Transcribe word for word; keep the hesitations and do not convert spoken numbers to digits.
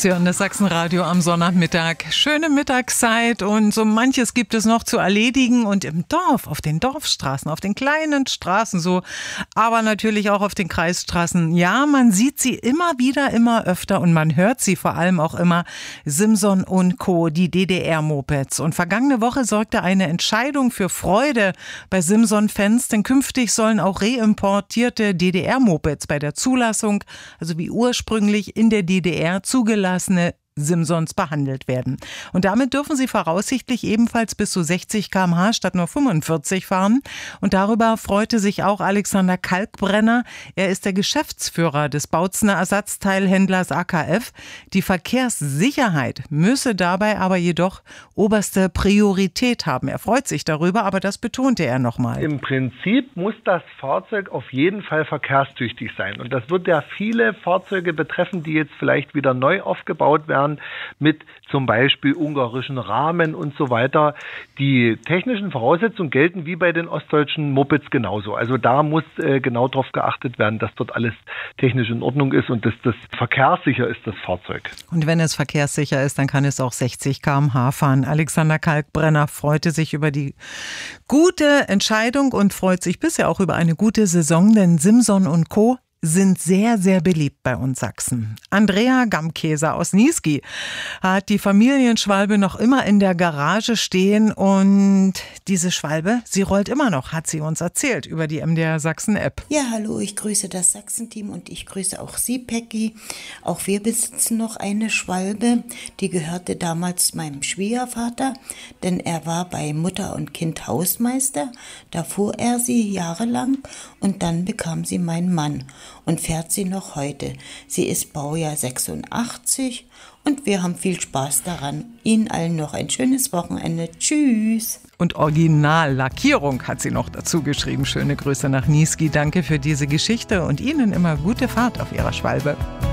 Sie hören das Sachsenradio am Sonnabendmittag. Schöne Mittagszeit und so manches gibt es noch zu erledigen. Und im Dorf, auf den Dorfstraßen, auf den kleinen Straßen so, aber natürlich auch auf den Kreisstraßen. Ja, man sieht sie immer wieder, immer öfter und man hört sie vor allem auch immer. Simson und Co., die D D R-Mopeds. Und vergangene Woche sorgte eine Entscheidung für Freude bei Simson-Fans, denn künftig sollen auch reimportierte D D R-Mopeds bei der Zulassung, also wie ursprünglich in der D D R zugelassene Simsons behandelt werden. Und damit dürfen sie voraussichtlich ebenfalls bis zu sechzig Kilometer pro Stunde statt nur fünfundvierzig fahren. Und darüber freute sich auch Alexander Kalkbrenner. Er ist der Geschäftsführer des Bautzener Ersatzteilhändlers A K F. Die Verkehrssicherheit müsse dabei aber jedoch oberste Priorität haben. Er freut sich darüber, aber das betonte er nochmal. Im Prinzip muss das Fahrzeug auf jeden Fall verkehrstüchtig sein. Und das wird ja viele Fahrzeuge betreffen, die jetzt vielleicht wieder neu aufgebaut werden, mit zum Beispiel ungarischen Rahmen und so weiter. Die technischen Voraussetzungen gelten wie bei den ostdeutschen Mopeds genauso. Also da muss äh, genau darauf geachtet werden, dass dort alles technisch in Ordnung ist und dass das verkehrssicher ist, das Fahrzeug. Und wenn es verkehrssicher ist, dann kann es auch sechzig Kilometer pro Stunde fahren. Alexander Kalkbrenner freute sich über die gute Entscheidung und freut sich bisher auch über eine gute Saison, denn Simson und Co. sind sehr, sehr beliebt bei uns Sachsen. Andrea Gamkäser aus Niesky hat die Familienschwalbe noch immer in der Garage stehen und diese Schwalbe, sie rollt immer noch, hat sie uns erzählt über die M D R Sachsen App. Ja, hallo, ich grüße das Sachsen-Team und ich grüße auch Sie, Peggy. Auch wir besitzen noch eine Schwalbe, die gehörte damals meinem Schwiegervater, denn er war bei Mutter und Kind Hausmeister. Da fuhr er sie jahrelang und dann bekam sie mein Mann und fährt sie noch heute. Sie ist Baujahr sechsundachtzig und wir haben viel Spaß daran. Ihnen allen noch ein schönes Wochenende. Tschüss. Und Originallackierung hat sie noch dazu geschrieben. Schöne Grüße nach Niesky. Danke für diese Geschichte und Ihnen immer gute Fahrt auf Ihrer Schwalbe.